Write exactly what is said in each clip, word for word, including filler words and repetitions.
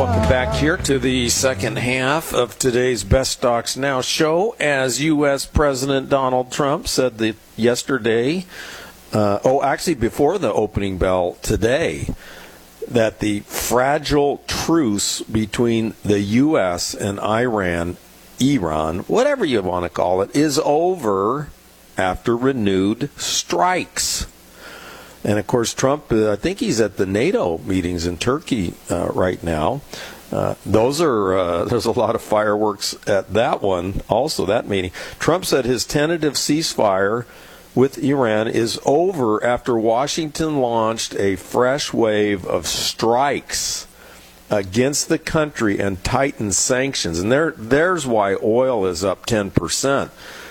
Welcome back here to the second half of today's Best Stocks Now show. As U S. President Donald Trump said that yesterday, uh, oh, actually before the opening bell today, that the fragile truce between the U S and Iran, Iran, whatever you want to call it, is over after renewed strikes. And, of course, Trump, uh, I think he's at the NATO meetings in Turkey uh, right now. Uh, those are, uh, there's a lot of fireworks at that one, also that meeting. Trump said his tentative ceasefire with Iran is over after Washington launched a fresh wave of strikes against the country and tightened sanctions. And there, there's why oil is up ten percent.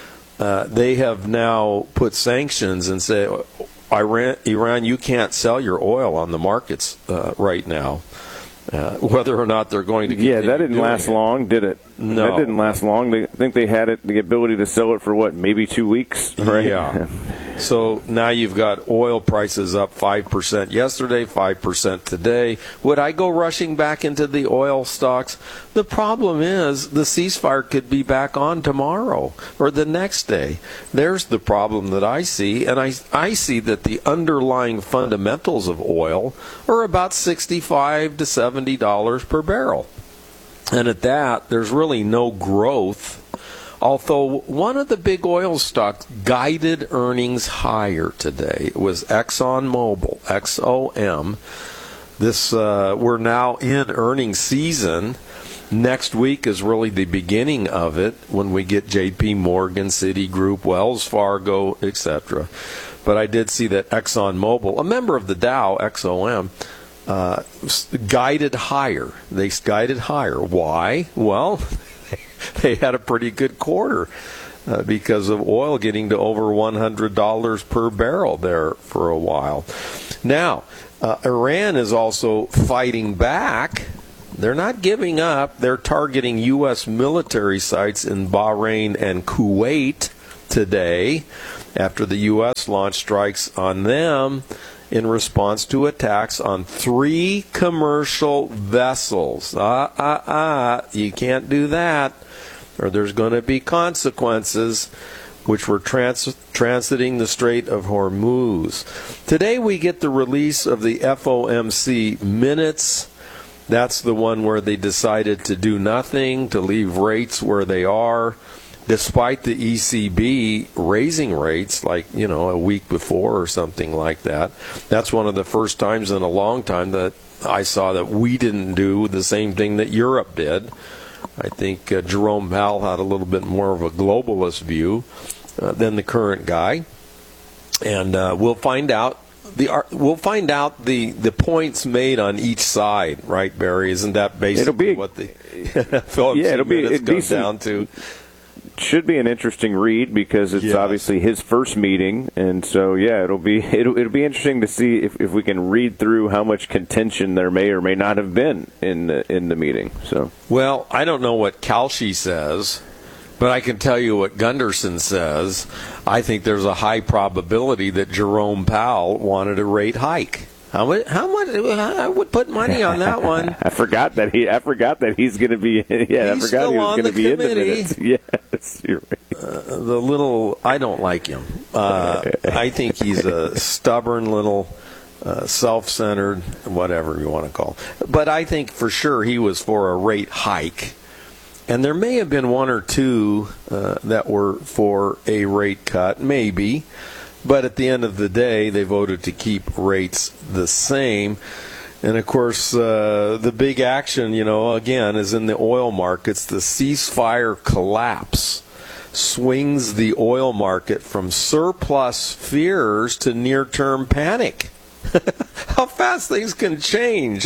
Uh, they have now put sanctions and say, Iran, Iran, you can't sell your oil on the markets uh, right now. Uh, whether or not they're going to yeah, that didn't last it. long, did it? No, that didn't last long. They, I think they had it the ability to sell it for what, maybe two weeks, right? Yeah. So now you've got oil prices up five percent yesterday, five percent today. Would I go rushing back into the oil stocks? The problem is the ceasefire could be back on tomorrow or the next day. There's the problem that I see, and I, I see that the underlying fundamentals of oil are about sixty-five to seventy dollars per barrel. And at that, there's really no growth. Although one of the big oil stocks guided earnings higher today. It was ExxonMobil, X O M. This uh, we're now in earnings season. Next week is really the beginning of it when we get J P Morgan, Citigroup, Wells Fargo, et cetera. But I did see that ExxonMobil, a member of the Dow, X O M, uh, guided higher. They guided higher. Why? Well, they had a pretty good quarter uh, because of oil getting to over one hundred dollars per barrel there for a while. Now, uh, Iran is also fighting back. They're not giving up. They're targeting U S military sites in Bahrain and Kuwait today after the U S launched strikes on them in response to attacks on three commercial vessels. Ah, ah, ah, you can't do that, or there's going to be consequences, which were trans- transiting the Strait of Hormuz. Today we get the release of the F O M C minutes. That's the one where they decided to do nothing, to leave rates where they are, despite the E C B raising rates like, you know, a week before or something like that. That's one of the first times in a long time that I saw that we didn't do the same thing that Europe did. I think uh, Jerome Powell had a little bit more of a globalist view uh, than the current guy. And uh, we'll find out the we'll find out the, the points made on each side, right, Barry? Isn't that basically be, what the F O M C yeah, it'll be minutes it come decent. down to? Should be an interesting read because it's yes. obviously his first meeting, and so yeah, it'll be it'll, it'll be interesting to see if, if we can read through how much contention there may or may not have been in the in the meeting. So well, I don't know what Kalshi says, but I can tell you what Gunderson says. I think there's a high probability that Jerome Powell wanted a rate hike. How much? How much? I would put money on that one. I forgot that he. I forgot that he's going to be. Yeah, he's I forgot he was going to be committee. in the minutes. Yes, you're right. Uh, the little. I don't like him. Uh, I think he's a stubborn little, uh, self-centered, whatever you want to call it. But I think for sure he was for a rate hike, and there may have been one or two uh, that were for a rate cut, maybe. But at the end of the day, they voted to keep rates the same. And, of course, uh, the big action, you know, again, is in the oil markets. The ceasefire collapse swings the oil market from surplus fears to near-term panic. How fast things can change.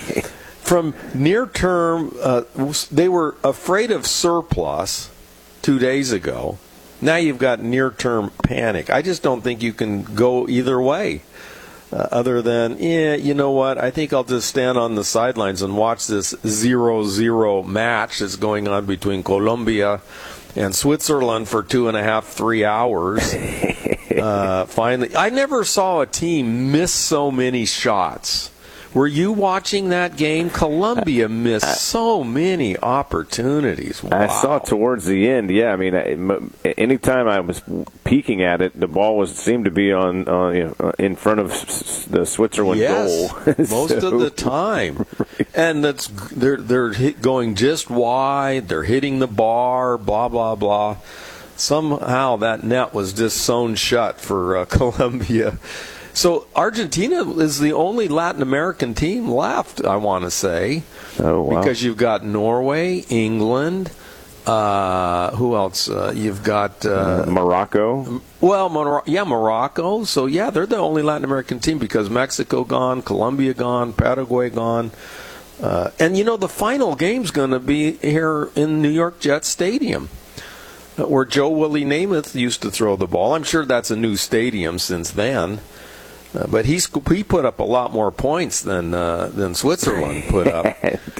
From near-term, uh, they were afraid of surplus two days ago. Now you've got near-term panic. I just don't think you can go either way uh, other than, yeah, you know what, I think I'll just stand on the sidelines and watch this zero zero match that's going on between Colombia and Switzerland for two and a half, three hours. uh, finally, I never saw a team miss so many shots Were you watching that game? Colombia missed I, so many opportunities. Wow. I saw it towards the end. Yeah, I mean, I, anytime I was peeking at it, the ball was seemed to be on, on you know, in front of the Switzerland yes, goal. most so, of the time, right. And that's they're they're hit, going just wide. They're hitting the bar. Blah blah blah. Somehow that net was just sewn shut for uh, Colombia. So Argentina is the only Latin American team left, I want to say. Oh, wow. Because you've got Norway, England, uh, who else? Uh, you've got... Uh, Morocco. Well, Mor- yeah, Morocco. So, yeah, they're the only Latin American team because Mexico gone, Colombia gone, Paraguay gone. Uh, and, you know, the final game's going to be here in New York Jets Stadium, where Joe Willie Namath used to throw the ball. I'm sure that's a new stadium since then. Uh, but he's he put up a lot more points than uh, than Switzerland put up.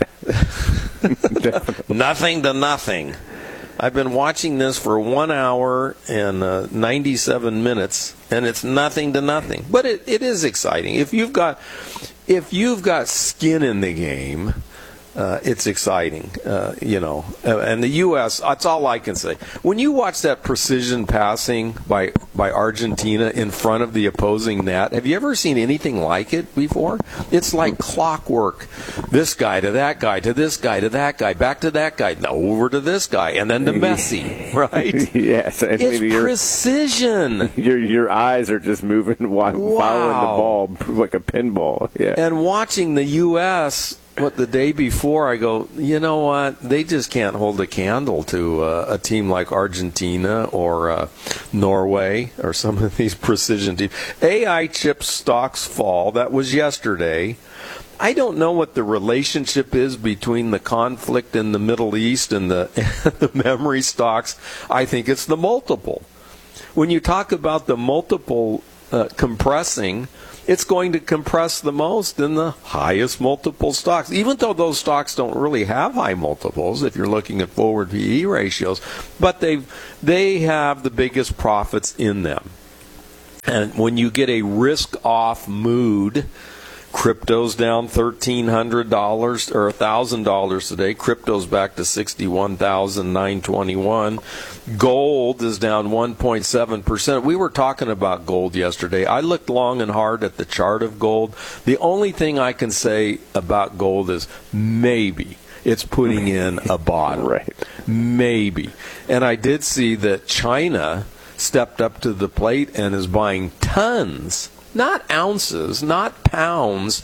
Nothing to nothing. I've been watching this for one hour and uh, ninety-seven minutes, and it's nothing to nothing. But it, it is exciting. If you've got if you've got skin in the game, uh, it's exciting. Uh, you know, and the U S That's all I can say. When you watch that precision passing by by Argentina in front of the opposing net, have you ever seen anything like it before? It's like clockwork. This guy to that guy to this guy to that guy back to that guy, now over to this guy, and then to Messi. Right? Yes, and it's maybe precision. Your your eyes are just moving while wow. following the ball like a pinball. Yeah, and watching the U S What the day before, I go, you know what? They just can't hold a candle to uh, a team like Argentina or uh, Norway or some of these precision teams. A I chip stocks fall. That was yesterday. I don't know what the relationship is between the conflict in the Middle East and the, the memory stocks. I think it's the multiple. When you talk about the multiple uh, compressing, it's going to compress the most in the highest multiple stocks, even though those stocks don't really have high multiples if you're looking at forward P E ratios, but they they have the biggest profits in them. And when you get a risk-off mood, crypto's down thirteen hundred dollars or one thousand dollars today. Crypto's back to sixty-one thousand nine hundred twenty-one dollars. Gold is down one point seven percent. We were talking about gold yesterday. I looked long and hard at the chart of gold. The only thing I can say about gold is maybe it's putting in a bottom. Right. Maybe. And I did see that China stepped up to the plate and is buying tons, not ounces, not pounds,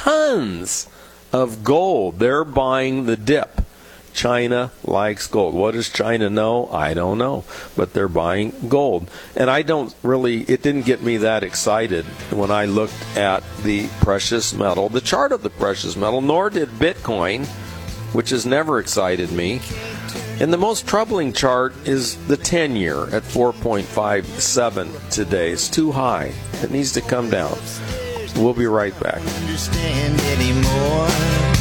tons of gold. They're buying the dip. China likes gold. What does China know? I don't know. But they're buying gold. And I don't really, it didn't get me that excited when I looked at the precious metal, the chart of the precious metal, nor did Bitcoin, which has never excited me. And the most troubling chart is the ten-year at four point five seven today. It's too high. It needs to come down. We'll be right back. Understand anymore.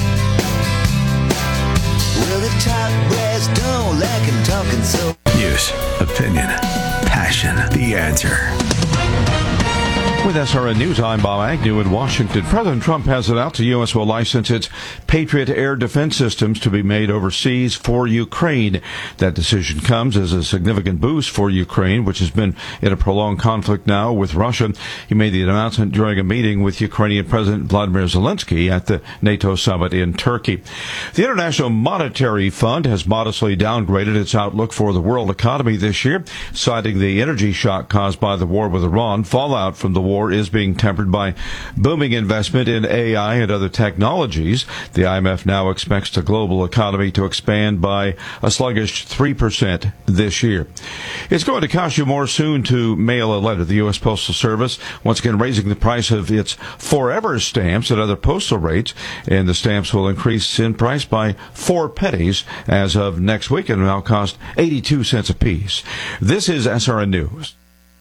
Well, the top brass don't like him talking so. News, opinion, passion. The Answer. With S R N News, I'm Bob Agnew in Washington. President Trump has it out. The U S will license its Patriot air defense systems to be made overseas for Ukraine. That decision comes as a significant boost for Ukraine, which has been in a prolonged conflict now with Russia. He made the announcement during a meeting with Ukrainian President Vladimir Zelensky at the NATO summit in Turkey. The International Monetary Fund has modestly downgraded its outlook for the world economy this year, citing the energy shock caused by the war with Iran. Fallout from the war is being tempered by booming investment in A I and other technologies. The I M F now expects the global economy to expand by a sluggish three percent this year. It's going to cost you more soon to mail a letter. The U S Postal Service once again raising the price of its Forever stamps and other postal rates, and the stamps will increase in price by four pennies as of next week and now cost eighty-two cents apiece. This is S R N News.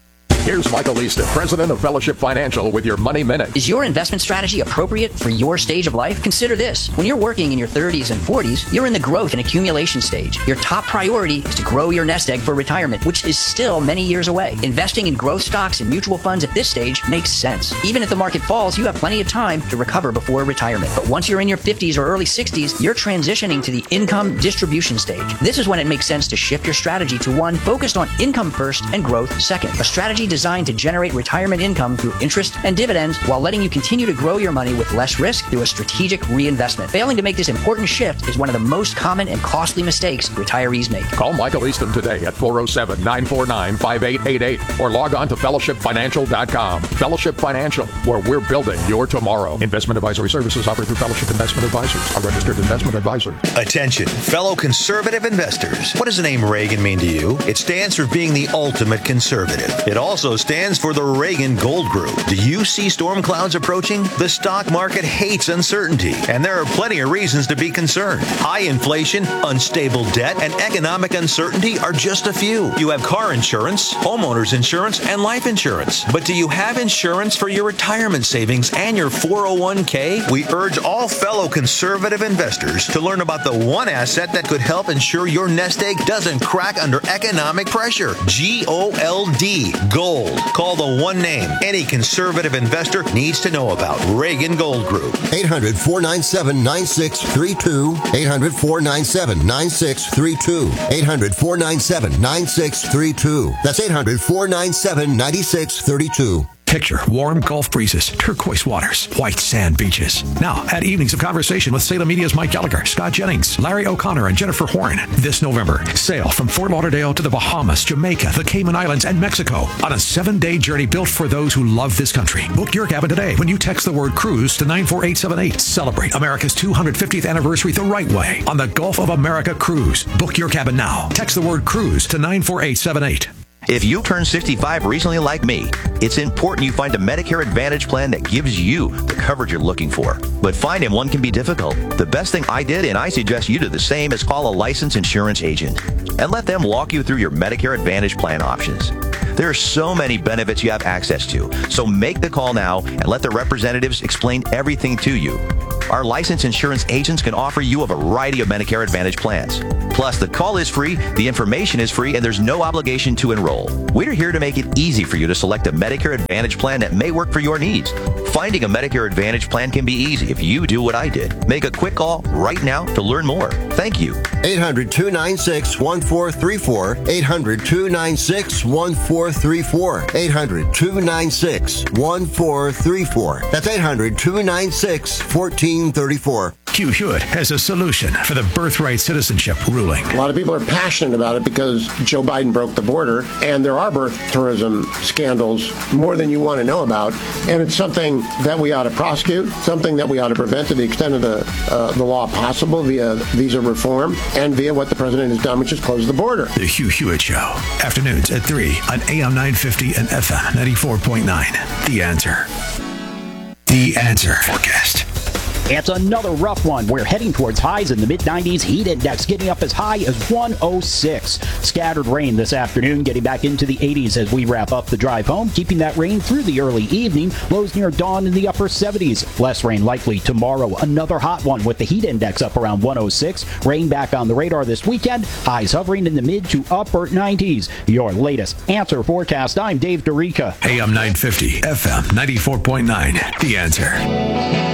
Here's Michael Easton, president of Fellowship Financial, with your Money Minute. Is your investment strategy appropriate for your stage of life? Consider this. When you're working in your thirties and forties, you're in the growth and accumulation stage. Your top priority is to grow your nest egg for retirement, which is still many years away. Investing in growth stocks and mutual funds at this stage makes sense. Even if the market falls, you have plenty of time to recover before retirement. But once you're in your fifties or early sixties, you're transitioning to the income distribution stage. This is when it makes sense to shift your strategy to one focused on income first and growth second. A strategy designed to generate retirement income through interest and dividends while letting you continue to grow your money with less risk through a strategic reinvestment. Failing to make this important shift is one of the most common and costly mistakes retirees make. Call Michael Easton today at four oh seven, nine four nine, five eight eight eight or log on to fellowship financial dot com. Fellowship Financial, where we're building your tomorrow. Investment advisory services offered through Fellowship Investment Advisors, a registered investment advisor. Attention, fellow conservative investors. What does the name Reagan mean to you? It stands for being the ultimate conservative. It also stands for the Reagan Gold Group. Do you see storm clouds approaching? The stock market hates uncertainty, and there are plenty of reasons to be concerned. High inflation, unstable debt, and economic uncertainty are just a few. You have car insurance, homeowners insurance, and life insurance. But do you have insurance for your retirement savings and your four oh one k? We urge all fellow conservative investors to learn about the one asset that could help ensure your nest egg doesn't crack under economic pressure. G O L D, gold. Call the one name any conservative investor needs to know about. Reagan Gold Group. eight hundred, four nine seven, nine six three two. eight hundred, four nine seven, nine six three two. eight hundred, four nine seven, nine six three two. That's eight hundred, four nine seven, nine six three two. Picture warm Gulf breezes, turquoise waters, white sand beaches. Now, add evenings of conversation with Salem Media's Mike Gallagher, Scott Jennings, Larry O'Connor, and Jennifer Horn. This November, sail from Fort Lauderdale to the Bahamas, Jamaica, the Cayman Islands, and Mexico on a seven-day journey built for those who love this country. Book your cabin today when you text the word cruise to nine four eight seven eight. Celebrate America's two hundred fiftieth anniversary the right way on the Gulf of America Cruise. Book your cabin now. Text the word cruise to nine four eight seven eight. If you turned sixty-five recently like me, it's important you find a Medicare Advantage plan that gives you the coverage you're looking for. But finding one can be difficult. The best thing I did, and I suggest you do the same, is call a licensed insurance agent and let them walk you through your Medicare Advantage plan options. There are so many benefits you have access to, so make the call now and let the representatives explain everything to you. Our licensed insurance agents can offer you a variety of Medicare Advantage plans. Plus, the call is free, the information is free, and there's no obligation to enroll. We're here to make it easy for you to select a Medicare Advantage plan that may work for your needs. Finding a Medicare Advantage plan can be easy if you do what I did. Make a quick call right now to learn more. Thank you. eight hundred, two nine six, one four three four. eight hundred, two nine six, one four three four. eight hundred, two nine six, one four three four. That's eight hundred, two nine six, one four three four. Hugh Hewitt has a solution for the birthright citizenship ruling. A lot of people are passionate about it because Joe Biden broke the border, and there are birth tourism scandals more than you want to know about, and it's something that we ought to prosecute, something that we ought to prevent to the extent of the uh, the law possible via visa reform and via what the president has done, which is close the border. The Hugh Hewitt Show, afternoons at three on A M nine fifty and F M ninety-four point nine. The Answer. The Answer forecast. It's another rough one. We're heading towards highs in the mid nineties. Heat index getting up as high as one oh six. Scattered rain this afternoon, getting back into the eighties as we wrap up the drive home, keeping that rain through the early evening. Lows near dawn in the upper seventies. Less rain likely tomorrow. Another hot one with the heat index up around one oh six. Rain back on the radar this weekend. Highs hovering in the mid to upper nineties. Your latest Answer forecast. I'm Dave DeRica. A M nine fifty, F M ninety-four point nine. The Answer.